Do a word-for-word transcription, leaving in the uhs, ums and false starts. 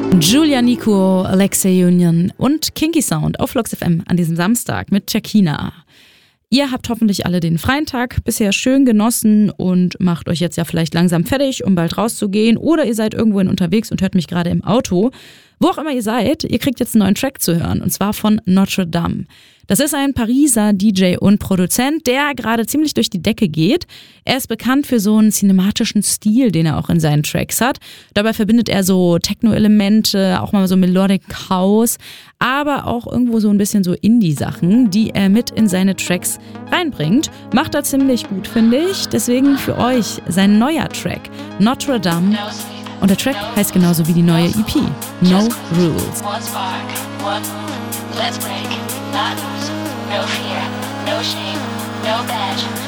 Julia Nico, Alexei Union und Kinky Sound auf Flux F M an diesem Samstag mit Chakina. Ihr habt hoffentlich alle den freien Tag bisher schön genossen und macht euch jetzt ja vielleicht langsam fertig, um bald rauszugehen. Oder ihr seid irgendwohin unterwegs und hört mich gerade im Auto. Wo auch immer ihr seid, ihr kriegt jetzt einen neuen Track zu hören, und zwar von Notre Dame. Das ist ein Pariser D J und Produzent, der gerade ziemlich durch die Decke geht. Er ist bekannt für so einen cinematischen Stil, den er auch in seinen Tracks hat. Dabei verbindet er so Techno-Elemente, auch mal so Melodic House, aber auch irgendwo so ein bisschen so Indie-Sachen, die er mit in seine Tracks reinbringt. Macht er ziemlich gut, finde ich. Deswegen für euch sein neuer Track, Notre Dame. Und der Track heißt genauso wie die neue E P, No Rules. Let's break, not lose, no fear, no shame, no badge.